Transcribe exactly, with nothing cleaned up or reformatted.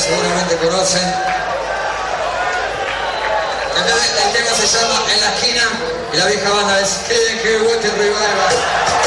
ustedes seguramente conocen. El tema se llama En la esquina y la vieja banda es Creed Clearwater Revival.